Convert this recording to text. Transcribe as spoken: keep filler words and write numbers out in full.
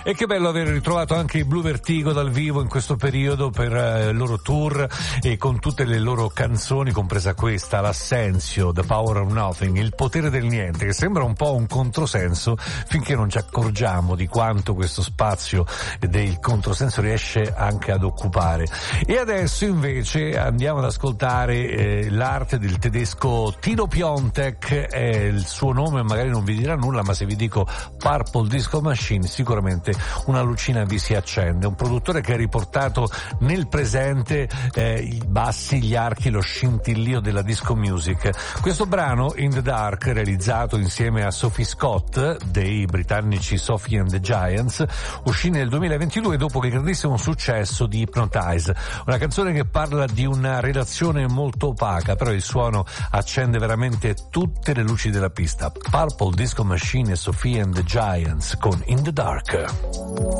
E che bello aver ritrovato anche i Blue Vertigo dal vivo in questo periodo per eh, il loro tour e con tutte le loro canzoni, compresa questa, l'Assenzio, The Power of Nothing, il potere del niente, che sembra un po' un controsenso finché non ci accorgiamo di quanto questo spazio del controsenso riesce anche ad occupare. E adesso invece andiamo ad ascoltare eh, l'arte del tedesco Tino Piontek, eh, il suo nome magari non vi dirà nulla, ma se vi dico Purple Disco Machine sicuramente una lucina vi si accende. Un produttore che ha riportato nel presente eh, i bassi, gli archi, lo scintillio della disco music. Questo brano, In the Dark, realizzato insieme a Sophie Scott dei britannici Sophie and the Giants, uscì nel duemilaventidue dopo il grandissimo successo di Hypnotize, una canzone che parla di una relazione molto opaca, però il suono accende veramente tutte le luci della pista. Purple Disco Machine e Sophie and the Giants con In the Dark.